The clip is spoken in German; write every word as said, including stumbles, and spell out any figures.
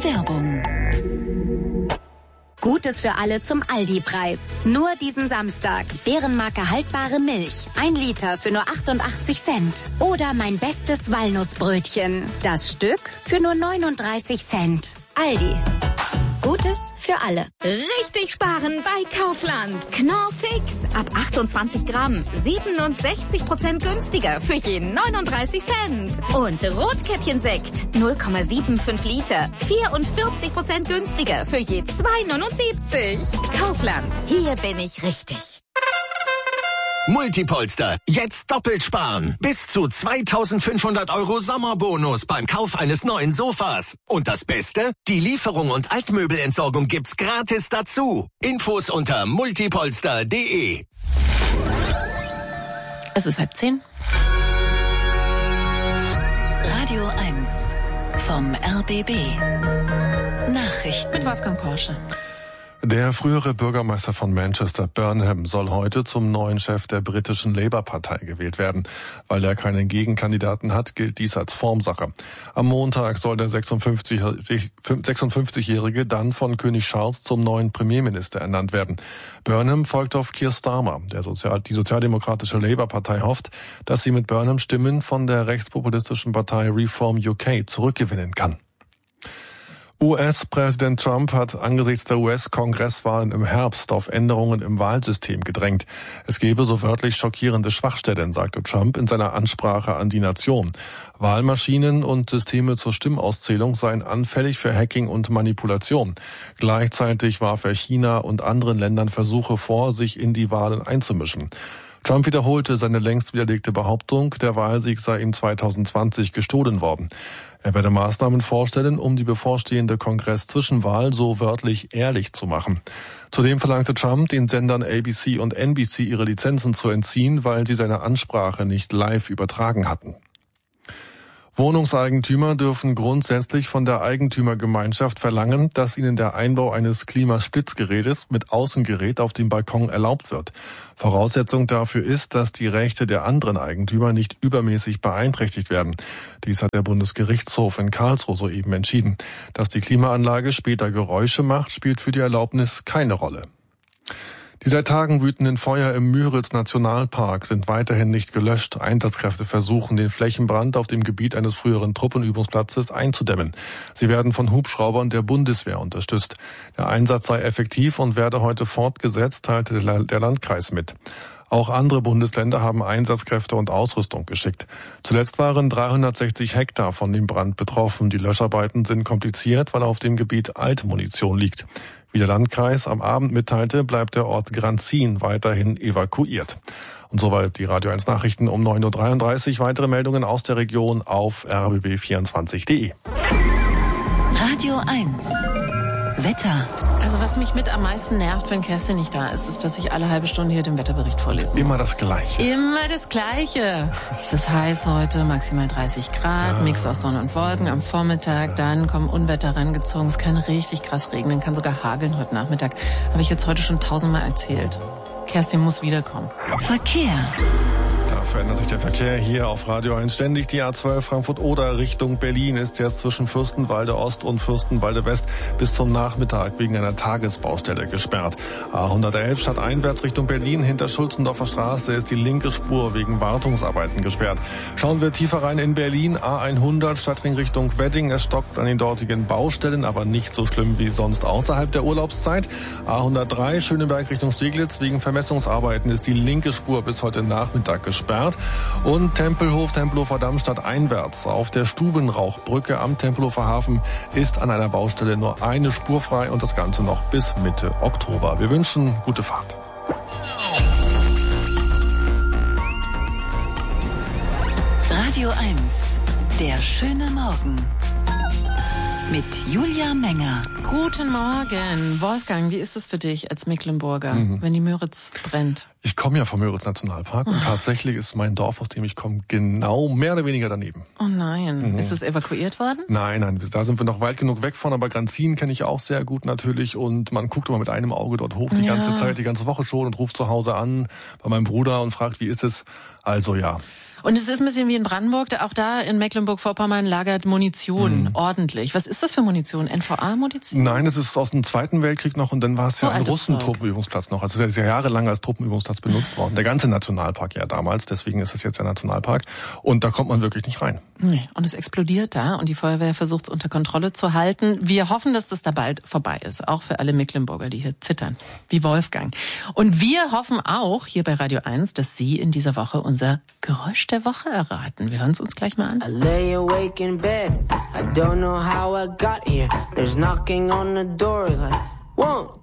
Werbung. Gutes für alle zum Aldi-Preis. Nur diesen Samstag. Bärenmarke haltbare Milch. Ein Liter für nur achtundachtzig Cent. Oder mein bestes Walnussbrötchen. Das Stück für nur neununddreißig Cent. Aldi. Gutes für alle. Richtig sparen bei Kaufland. Knorr Fix. Ab achtundzwanzig Gramm. siebenundsechzig Prozent günstiger für jeden neununddreißig Cent. Und Rotkäppchensekt. null Komma fünfundsiebzig Liter. vierundvierzig Prozent günstiger für je zwei neunundsiebzig. Kaufland. Hier bin ich richtig. Multipolster. Jetzt doppelt sparen. Bis zu zweitausendfünfhundert Euro Sommerbonus beim Kauf eines neuen Sofas. Und das Beste? Die Lieferung und Altmöbelentsorgung gibt's gratis dazu. Infos unter multipolster punkt de. Es ist halb zehn. Radio eins vom R B B. Nachrichten Mit Wolfgang Porsche. Der frühere Bürgermeister von Manchester, Burnham, soll heute zum neuen Chef der britischen Labour-Partei gewählt werden. Weil er keinen Gegenkandidaten hat, gilt dies als Formsache. Am Montag soll der sechsundfünfzigjährige dann von König Charles zum neuen Premierminister ernannt werden. Burnham folgt auf Keir Starmer. Der Sozial- die sozialdemokratische Labour-Partei hofft, dass sie mit Burnham Stimmen von der rechtspopulistischen Partei Reform U K zurückgewinnen kann. U S-Präsident Trump hat angesichts der U S-Kongresswahlen im Herbst auf Änderungen im Wahlsystem gedrängt. Es gebe so wörtlich schockierende Schwachstellen, sagte Trump in seiner Ansprache an die Nation. Wahlmaschinen und Systeme zur Stimmauszählung seien anfällig für Hacking und Manipulation. Gleichzeitig warf er China und anderen Ländern Versuche vor, sich in die Wahlen einzumischen. Trump wiederholte seine längst widerlegte Behauptung, der Wahlsieg sei ihm zweitausendzwanzig gestohlen worden. Er werde Maßnahmen vorstellen, um die bevorstehende Kongress-Zwischenwahl so wörtlich ehrlich zu machen. Zudem verlangte Trump, den Sendern A B C und N B C ihre Lizenzen zu entziehen, weil sie seine Ansprache nicht live übertragen hatten. Wohnungseigentümer dürfen grundsätzlich von der Eigentümergemeinschaft verlangen, dass ihnen der Einbau eines Klimaspritzgerätes mit Außengerät auf dem Balkon erlaubt wird. Voraussetzung dafür ist, dass die Rechte der anderen Eigentümer nicht übermäßig beeinträchtigt werden. Dies hat der Bundesgerichtshof in Karlsruhe soeben entschieden. Dass die Klimaanlage später Geräusche macht, spielt für die Erlaubnis keine Rolle. Die seit Tagen wütenden Feuer im Müritz-Nationalpark sind weiterhin nicht gelöscht. Einsatzkräfte versuchen, den Flächenbrand auf dem Gebiet eines früheren Truppenübungsplatzes einzudämmen. Sie werden von Hubschraubern der Bundeswehr unterstützt. Der Einsatz sei effektiv und werde heute fortgesetzt, teilte der Landkreis mit. Auch andere Bundesländer haben Einsatzkräfte und Ausrüstung geschickt. Zuletzt waren dreihundertsechzig Hektar von dem Brand betroffen. Die Löscharbeiten sind kompliziert, weil auf dem Gebiet alte Munition liegt. Wie der Landkreis am Abend mitteilte, bleibt der Ort Granzin weiterhin evakuiert. Und soweit die Radio eins Nachrichten um neun Uhr dreiunddreißig. Weitere Meldungen aus der Region auf r b b vierundzwanzig punkt de. Radio eins Wetter. Also was mich mit am meisten nervt, wenn Kerstin nicht da ist, ist, dass ich alle halbe Stunde hier den Wetterbericht vorlesen muss. Immer das Gleiche. Immer das Gleiche. Es ist heiß heute, maximal dreißig Grad, ja. Mix aus Sonne und Wolken am Vormittag. Ja. Dann kommen Unwetter rangezogen. Es kann richtig krass regnen, kann sogar hageln heute Nachmittag. Habe ich jetzt heute schon tausendmal erzählt. Kerstin muss wiederkommen. Verkehr. Da verändert sich der Verkehr hier auf Radio eins ständig. Die A zwölf Frankfurt-Oder Richtung Berlin ist jetzt zwischen Fürstenwalde Ost und Fürstenwalde West bis zum Nachmittag wegen einer Tagesbaustelle gesperrt. A hundertelf stadteinwärts Richtung Berlin hinter Schulzendorfer Straße ist die linke Spur wegen Wartungsarbeiten gesperrt. Schauen wir tiefer rein in Berlin. A hundert Stadtring Richtung Wedding. Es stockt an den dortigen Baustellen, aber nicht so schlimm wie sonst außerhalb der Urlaubszeit. A hundertdrei Schöneberg Richtung Steglitz. Wegen Vermessungsarbeiten ist die linke Spur bis heute Nachmittag gesperrt. Und Tempelhof, Tempelhofer Damm stadteinwärts auf der Stubenrauchbrücke am Tempelhofer Hafen ist an einer Baustelle nur eine Spur frei und das Ganze noch bis Mitte Oktober. Wir wünschen gute Fahrt. Radio eins, der schöne Morgen. Mit Julia Menger. Guten Morgen. Wolfgang, wie ist es für dich als Mecklenburger, mhm. wenn die Müritz brennt? Ich komme ja vom Müritz-Nationalpark und tatsächlich ist mein Dorf, aus dem ich komme, genau mehr oder weniger daneben. Oh nein. Mhm. Ist es evakuiert worden? Nein, nein, da sind wir noch weit genug weg von, aber Granzin kenne ich auch sehr gut natürlich und man guckt immer mit einem Auge dort hoch die ja. ganze Zeit, die ganze Woche schon und ruft zu Hause an bei meinem Bruder und fragt, wie ist es? Also ja. Und es ist ein bisschen wie in Brandenburg, auch da in Mecklenburg-Vorpommern lagert Munition hm. ordentlich. Was ist das für Munition? N V A-Munition? Nein, es ist aus dem Zweiten Weltkrieg noch und dann war es ja oh, ein Russen-Truppenübungsplatz noch. Also es ist ja jahrelang als Truppenübungsplatz benutzt worden. Der ganze Nationalpark ja damals, deswegen ist es jetzt der Nationalpark. Und da kommt man wirklich nicht rein. Nee. Und es explodiert da und die Feuerwehr versucht es unter Kontrolle zu halten. Wir hoffen, dass das da bald vorbei ist, auch für alle Mecklenburger, die hier zittern, wie Wolfgang. Und wir hoffen auch hier bei Radio eins, dass Sie in dieser Woche unser Geräusch der Woche erraten. Wir hören es uns gleich mal an. I lay awake in bed. I don't know how I got here. There's knocking on the door like, whoa.